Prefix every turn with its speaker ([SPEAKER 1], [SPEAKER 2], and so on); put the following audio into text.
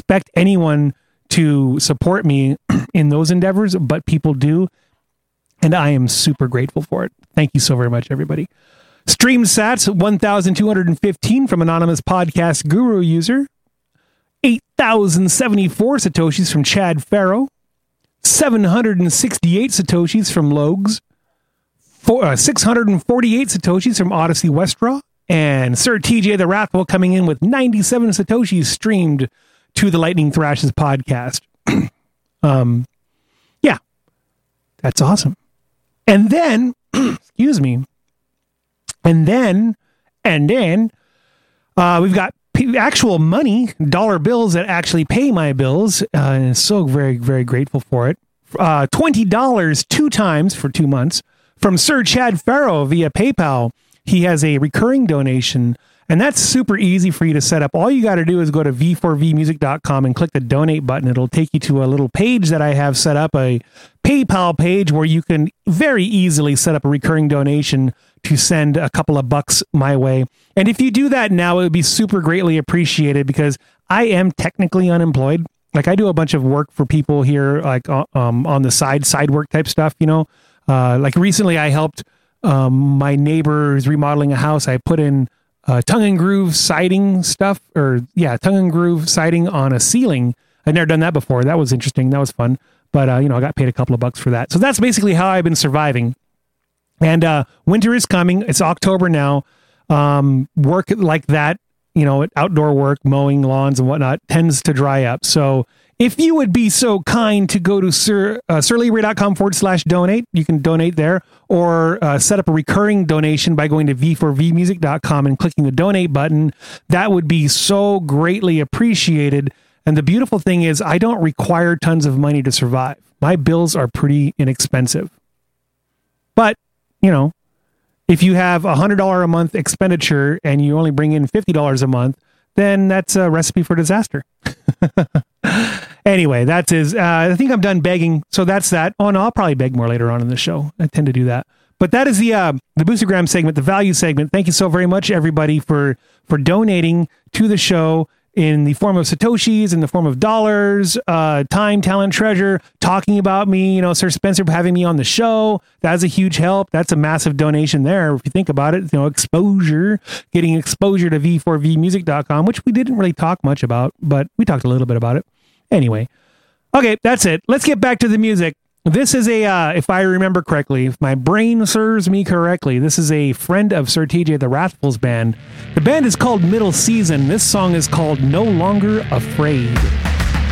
[SPEAKER 1] expect anyone to support me in those endeavors, but people do. And I am super grateful for it. Thank you so very much, everybody. Stream sats, 1,215 from anonymous podcast guru user. 8,074 Satoshis from Chad Farrow. 768 Satoshis from Logs. 648 Satoshis from Odyssey Westraw. And Sir TJ the Wrathful coming in with 97 Satoshis streamed to the Lightning Thrashes podcast. Yeah, that's awesome. And then, excuse me, and then we've got actual money, dollar bills that actually pay my bills. And so very, very grateful for it. $20 2 times for 2 months from Sir Chad Farrow via PayPal. He has a recurring donation, and that's super easy for you to set up. All you got to do is go to v4vmusic.com and click the donate button. It'll take you to a little page that I have set up, a PayPal page where you can very easily set up a recurring donation to send a couple of bucks my way. And if you do that now, it would be super greatly appreciated because I am technically unemployed. Like I do a bunch of work for people here, like on the side work type stuff, you know. Like recently I helped my neighbor's remodeling a house. I put in tongue and groove siding stuff, tongue and groove siding on a ceiling. I'd never done that before. That was interesting. That was fun. But, I got paid a couple of bucks for that. So that's basically how I've been surviving. And winter is coming. It's October now. Work like that, outdoor work, mowing lawns and whatnot tends to dry up. So if you would be so kind to go to sirlibre.com/donate, you can donate there, or set up a recurring donation by going to v4vmusic.com and clicking the donate button. That would be so greatly appreciated. And the beautiful thing is I don't require tons of money to survive. My bills are pretty inexpensive. But, if you have $100 a month expenditure and you only bring in $50 a month, then that's a recipe for disaster. Anyway, that is, I think I'm done begging. So that's that. Oh no, I'll probably beg more later on in the show. I tend to do that. But that is the Boostergram segment, the value segment. Thank you so very much, everybody, for donating to the show in the form of Satoshis, in the form of dollars, time, talent, treasure, talking about me, Sir Spencer having me on the show. That's a huge help. That's a massive donation there. If you think about it, exposure, getting exposure to v4vmusic.com, which we didn't really talk much about, but we talked a little bit about it. Anyway, okay, that's it. Let's get back to the music. This is if I remember correctly, if my brain serves me correctly, this is a friend of Sir TJ the Wrathful's band. The band is called Middle Season. This song is called No Longer Afraid.